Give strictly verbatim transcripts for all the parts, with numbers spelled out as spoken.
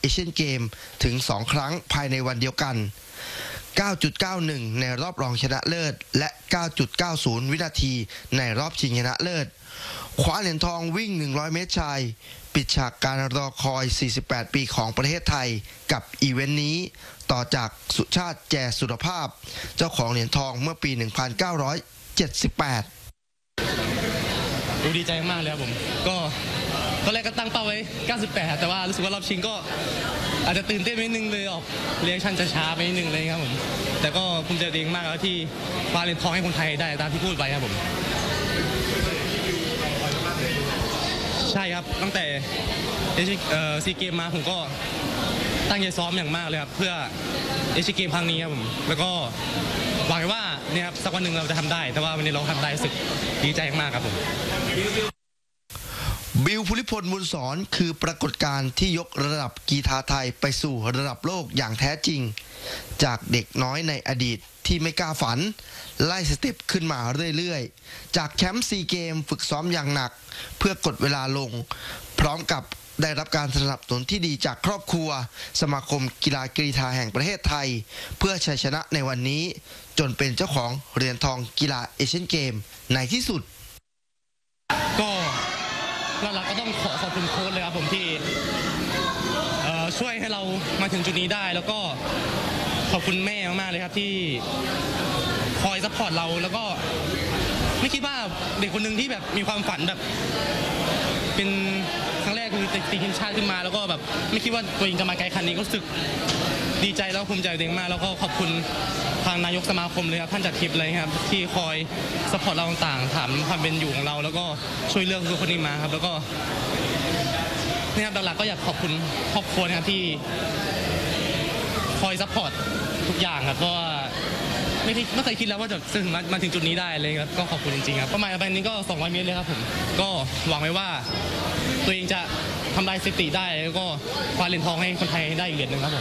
เชียนเกมถึงสองครั้งภายในวันเดียวกัน เก้าจุดเก้าหนึ่ง ในรอบรองชนะเลิศและ เก้าจุดเก้าศูนย์ วินาทีในรอบชิงชนะเลิศคว้าเหรียญทองวิ่งหนึ่งร้อยเมตรชายปิดฉากการรอคอยสี่สิบแปดปีของประเทศไทยกับอีเวนต์นี้ต่อจากสุชาติแจสุรภาพเจ้าของเหรียญทองเมื่อปี หนึ่งพันเก้าร้อยเจ็ดสิบแปดดีใจมากเลยครับผมก็ตอนแรกก็ตั้งเป้าไว้เก้าสิบแปดแต่ว่ารู้สึกว่ารอบชิงก็อาจจะตื่นเต้นไปนิดนึงเลยออกเรียกชันจะช้าไปนิดนึงเลยครับผมแต่ก็ภูมิใจตัวเองมากแล้วที่คว้าเหรียญทองให้คนไทยได้ตามที่พูดไปครับผมใช่ครับตั้งแต่เอเชียซีเกมมาผมก็ตั้งใจซ้อมอย่างมากเลยครับเพื่อเอเชียเกมครั้งนี้ครับผมแล้วก็หวังว่าเนี่ยครับสักวันหนึ่งเราจะทำได้แต่ว่าวันนี้เราทำได้สึกดีใจมากครับผมบิล ภูริพล บุญสอนคือปรากฏการณ์ที่ยกระดับกีฬาไทยไปสู่ระดับโลกอย่างแท้จริงจากเด็กน้อยในอดีตที่ไม่กล้าฝันไล่สเต็ปขึ้นมาเรื่อยๆจากแชมป์ซีเกมฝึกซ้อมอย่างหนักเพื่อกดเวลาลงพร้อมกับได้รับการสนับสนุนที่ดีจากครอบครัวสมาคมกีฬากรีฑาแห่งประเทศไทยเพื่อชัยชนะในวันนี้จนเป็นเจ้าของเหรียญทองกีฬาเอเชียนเกมในที่สุดก็หลักๆก็ต้องขอขอบคุณโค้ชเลยครับผมที่ช่วยให้เรามาถึงจุดนี้ได้แล้วก็ขอบคุณแม่มากๆเลยครับที่คอยซัพพอร์ตเราแล้วก็ไม่คิดว่าเด็กคนหนึ่งที่แบบมีความฝันแบบเป็นครั้งแรกคือติดทีมชาติขึ้นมาแล้วก็แบบไม่คิดว่าตัวเองจะมาไกลขนาดนี้ก็รู้สึกดีใจแล้วภูมิใจตัวเองมากแล้วก็ขอบคุณทางนายกสมาคมเลยครับท่านจัดทริปเลยครับที่คอยซัพพอร์ตเราต่างๆถามความเป็นอยู่ของเราแล้วก็ช่วยเลือกทุกคนนี้มาครับแล้วก็นี่ครับหลักๆก็อยากขอบคุณครอบครัวนะครับที่คอยซัพพอร์ตทุกอย่างครับเพราะว่าไม่ไม่เคยคิดแล้วว่าจะถึงมาถึงจุดนี้ได้เลยครับก็ขอบคุณจริงๆครับประมาณแบบนี้ก็สองร้อยเมตรเลยครับผมก็หวังไว้ว่าตัวเองจะทำลายสถิติได้แล้วก็คว้าเหรียญทองให้คนไทยได้อีกเหรียญหนึ่งครับผม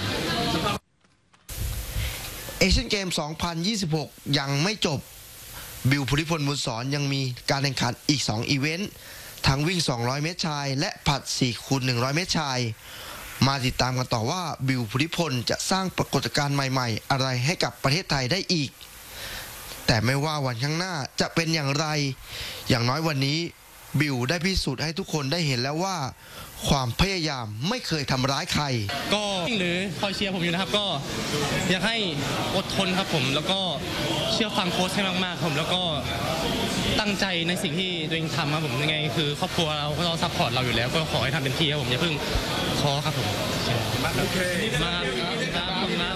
เอเชียนเกม สองพันยี่สิบหก ยังไม่จบบิล ภูริพล บุญสอนยังมีการแข่งขันอีกสองอีเวนต์ทั้งวิ่งสองร้อยเมตรชายและผลัด สี่คูณหนึ่งร้อย เมตรชายมาติดตามกันต่อว่าบิล ภูริพลจะสร้างปรากฏการณ์ใหม่ๆอะไรให้กับประเทศไทยได้อีกแต่ไม่ว่าวันข้างหน้าจะเป็นอย่างไรอย่างน้อยวันนี้บิลได้พิสูจน์ให้ทุกคนได้เห็นแล้วว่าความพยายามไม่เคยทำร้ายใครก็หรือคอยเชียร์ผมอยู่นะครับก็อยากให้อดทนครับผมแล้วก็เชื่อฟังโค้ชให้มากๆผมแล้วก็ตั้งใจในสิ่งที่ตัวเองทำครับผมยังไงคือครอบครัวเราก็ซัพพอร์ตเราอยู่แล้วก็ขอให้ทำเต็มที่ครับผมอย่าเพิ่งท้อครับผมโอเคมาครับ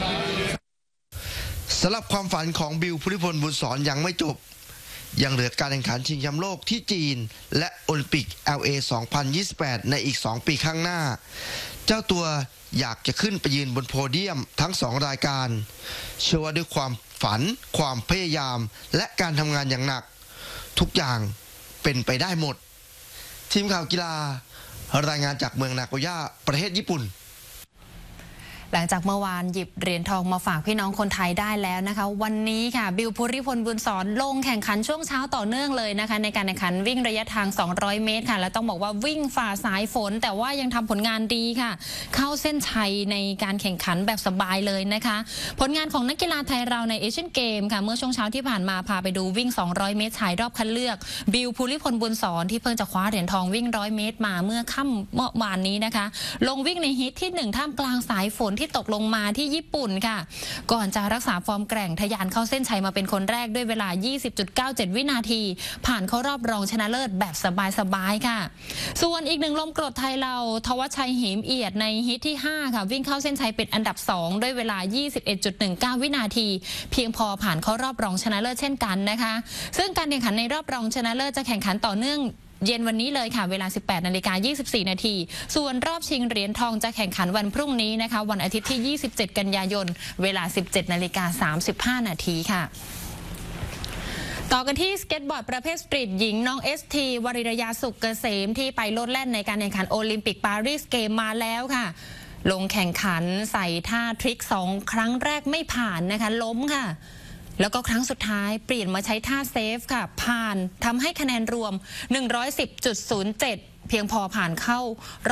สำหรับความฝันของบิล ภูริพล บุญสอนยังไม่จบยังเหลือการแข่งขันชิงแชมป์โลกที่จีนและโอลิมปิก แอล เอ สองพันยี่สิบแปด ในอีกสองปีข้างหน้าเจ้าตัวอยากจะขึ้นไปยืนบนโพเดียมทั้งสองรายการเชื่อว่าด้วยความฝันความพยายามและการทำงานอย่างหนักทุกอย่างเป็นไปได้หมดทีมข่าวกีฬารายงานจากเมืองนาโกย่าประเทศญี่ปุ่นหลังจากเมื่อวานหยิบเหรียญทองมาฝากพี่น้องคนไทยได้แล้วนะคะวันนี้ค่ะบิล ภูริพล บุญสอนลงแข่งขันช่วงเช้าต่อเนื่องเลยนะคะในการแข่งขันวิ่งระยะทางสองร้อยเมตรค่ะและต้องบอกว่าวิ่งฝ่าสายฝนแต่ว่ายังทำผลงานดีค่ะเข้าเส้นชัยในการแข่งขันแบบสบายเลยนะคะผลงานของนักกีฬาไทยเราในเอเชียนเกมค่ะเมื่อช่วงเช้าที่ผ่านมาพาไปดูวิ่งสองร้อยเมตรชายรอบคัดเลือกบิล ภูริพล บุญสอนที่เพิ่งจะคว้าเหรียญทองวิ่งร้อยเมตรมาเมื่อค่ำเมื่อวานนี้นะคะลงวิ่งในฮิตที่หนึ่งท่ามกลางสายฝนที่ตกลงมาที่ญี่ปุ่นค่ะก่อนจะรักษาฟอร์มแกร่งทะยานเข้าเส้นชัยมาเป็นคนแรกด้วยเวลา ยี่สิบจุดเก้าเจ็ด วินาทีผ่านเข้ารอบรองชนะเลิศแบบสบายๆค่ะส่วนอีกหนึ่งลมกรดไทยเราทวัชชัย หิมเอียดในฮิตที่ห้าค่ะวิ่งเข้าเส้นชัยเป็นอันดับสองด้วยเวลา ยี่สิบเอ็ดจุดหนึ่งเก้า วินาทีเพียงพอผ่านเข้ารอบรองชนะเลิศเช่นกันนะคะซึ่งการแข่งขันในรอบรองชนะเลิศจะแข่งขันต่อเนื่องเย็นวันนี้เลยค่ะเวลา สิบแปดนาฬิกายี่สิบสี่นาทีส่วนรอบชิงเหรียญทองจะแข่งขันวันพรุ่งนี้นะคะวันอาทิตย์ที่ยี่สิบเจ็ดกันยายนเวลา สิบเจ็ดนาฬิกาสามสิบห้านาทีค่ะต่อกันที่สเก็ตบอร์ดประเภทสตรีทหญิงน้องเอสทีวริรยาสุขเกษมที่ไปโลดแล่นในการแข่งขันโอลิมปิกปารีสเกมมาแล้วค่ะลงแข่งขันใส่ท่าทริคสองครั้งแรกไม่ผ่านนะคะล้มค่ะแล้วก็ครั้งสุดท้ายเปลี่ยนมาใช้ท่าเซฟค่ะผ่านทำให้คะแนนรวม หนึ่งร้อยสิบจุดศูนย์เจ็ด เพียงพอผ่านเข้า